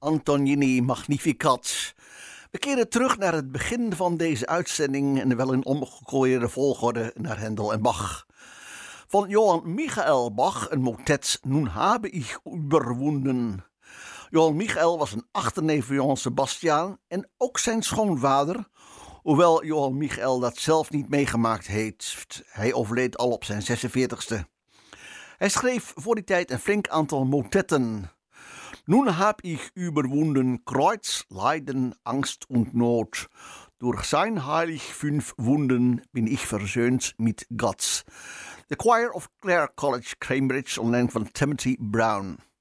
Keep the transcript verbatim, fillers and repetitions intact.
Antonini Magnificat. We keren terug naar het begin van deze uitzending en wel in omgegooide volgorde naar Händel en Bach. Van Johann Michael Bach, een motet Nun habe ich überwunden. Johann Michael was een achterneef van Johann Sebastian en ook zijn schoonvader, hoewel Johann Michael dat zelf niet meegemaakt heeft. Hij overleed al op zijn zesenveertigste. Hij schreef voor die tijd een flink aantal motetten. Nun hab ich überwunden Kreuz, Leiden, Angst und Not. Durch sein heilig fünf Wunden bin ich versöhnt mit Gott. The Choir of Clare College, Cambridge, onder leiding van Timothy Brown.